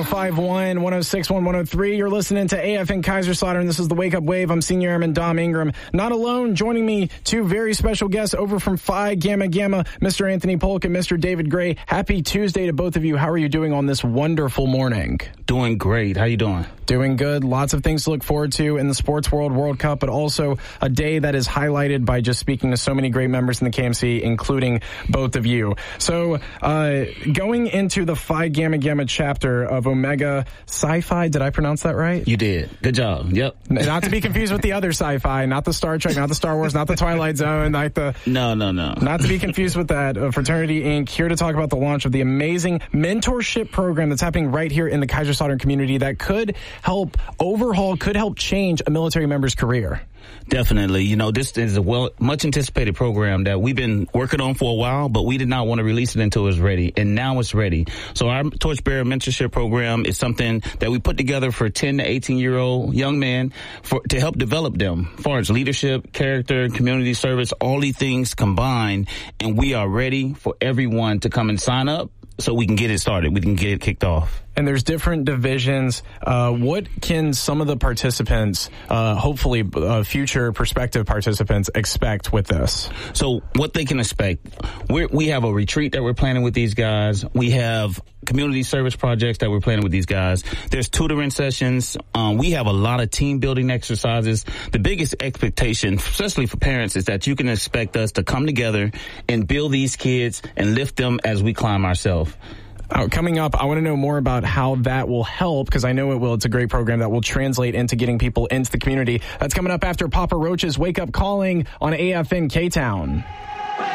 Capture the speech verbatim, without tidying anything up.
five one, one oh six one, one oh three. You're listening to A F N Kaiserslautern, and this is the Wake Up Wave. I'm Senior Airman Dom Ingram. Not alone, joining me, two very special guests over from Phi Gamma Gamma, Mister Anthony Polk and Mister David Gray. Happy Tuesday to both of you. How are you doing on this wonderful morning? Doing great. How you doing? Doing good. Lots of things to look forward to in the Sports World World Cup, but also a day that is highlighted by just speaking to so many great members in the K M C, including both of you. So, uh, going into the Phi Gamma Gamma chapter of Omega Sci-Fi, did I pronounce that right? You did. Good job. Yep. Not to be confused with the other sci-fi, not the Star Trek, not the Star Wars, not the Twilight Zone, like the... No, no, no. Not to be confused with that. Uh, Fraternity Incorporated, here to talk about the launch of the amazing mentorship program that's happening right here in the Kaiserslautern community that could help overhaul, could help change a military member's career. Definitely. You know, this is a well, much anticipated program that we've been working on for a while, but we did not want to release it until it was ready. And now it's ready. So our Torchbearer Mentorship Program is something that we put together for ten to eighteen year old young men for, to help develop them as far as leadership, character, community service, all these things combined. And we are ready for everyone to come and sign up so we can get it started. We can get it kicked off. And there's different divisions. Uh, what can some of the participants, uh, hopefully uh, future prospective participants, expect with this? So what they can expect, we're, we have a retreat that we're planning with these guys. We have community service projects that we're planning with these guys. There's tutoring sessions. Um, we have a lot of team building exercises. The biggest expectation, especially for parents, is that you can expect us to come together and build these kids and lift them as we climb ourselves. Uh, coming up, I want to know more about how that will help, because I know it will. It's a great program that will translate into getting people into the community. That's coming up after Papa Roach's Wake Up Calling on A F N K-Town.